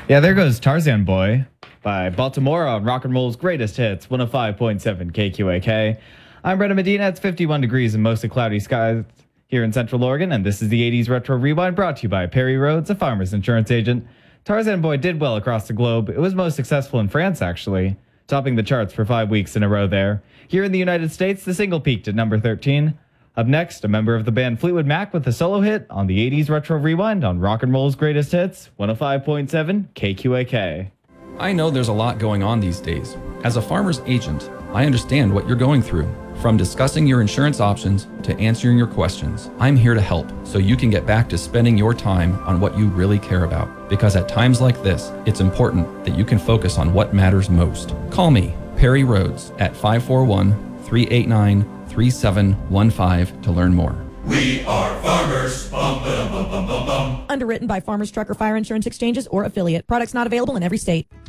Yeah, there goes Tarzan Boy by Baltimore on Rock and Roll's greatest hits, 105.7 KQAK. I'm Brennan Medina. It's 51 degrees and mostly cloudy skies here in Central Oregon, and this is the 80s Retro Rewind brought to you by Perry Rhodes, a farmer's insurance agent. Tarzan Boy did well across the globe. It was most successful in France, actually, topping the charts for 5 weeks in a row there. Here in the United States, the single peaked at number 13. Up next, a member of the band Fleetwood Mac with a solo hit on the 80s Retro Rewind on Rock and Roll's greatest hits, 105.7 KQAK. I know there's a lot going on these days. As a farmer's agent, I understand what you're going through. From discussing your insurance options to answering your questions, I'm here to help so you can get back to spending your time on what you really care about. Because at times like this, it's important that you can focus on what matters most. Call me, Perry Rhodes, at 541-389-3715 to learn more. We are farmers. Bum, ba, bum, bum, bum, bum. Underwritten by Farmers Trucker Fire Insurance Exchanges or affiliate. Products not available in every state.